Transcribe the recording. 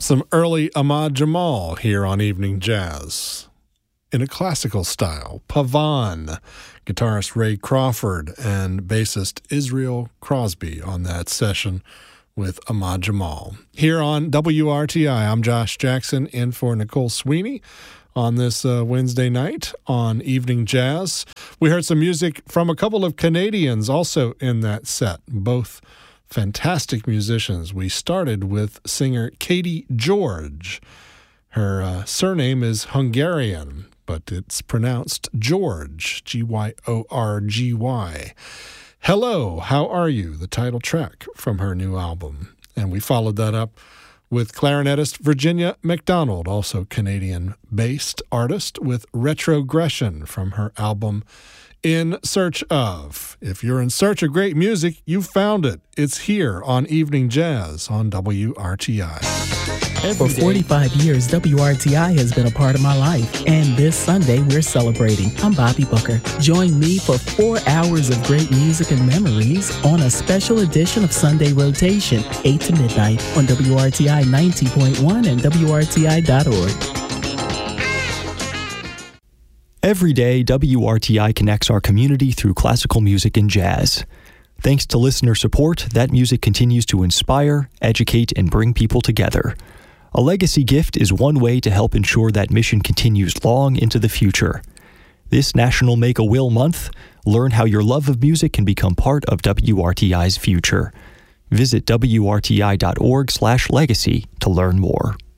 Some early Ahmad Jamal here on Evening Jazz. In a classical style, Pavan, guitarist Ray Crawford, and bassist Israel Crosby on that session with Ahmad Jamal. Here on WRTI, I'm Josh Jackson, in for Nicole Sweeney on this Wednesday night on Evening Jazz. We heard some music from a couple of Canadians also in that set, both fantastic musicians. We started with singer Katie George. Her surname is Hungarian, but it's pronounced George, Gyorgy. Hello, How Are You? The title track from her new album. And we followed that up with clarinetist Virginia McDonald, also Canadian-based artist, with Retrogression from her album In Search Of. If you're in search of great music, you found it. It's here on Evening Jazz on WRTI. For 45 years, WRTI has been a part of my life, and this Sunday we're celebrating. I'm Bobby Booker. Join me for 4 hours of great music and memories on a special edition of Sunday Rotation, 8 to midnight on WRTI 90.1 and WRTI.org. Every day, WRTI connects our community through classical music and jazz. Thanks to listener support, that music continues to inspire, educate, and bring people together. A legacy gift is one way to help ensure that mission continues long into the future. This National Make-A-Will Month, learn how your love of music can become part of WRTI's future. Visit WRTI.org/legacy to learn more.